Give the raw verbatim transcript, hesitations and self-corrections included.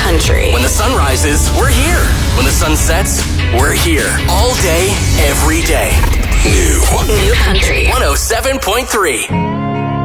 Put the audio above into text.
country. When the sun rises, we're here. When the sun sets, we're here. All day, every day. New. New country. one oh seven point three.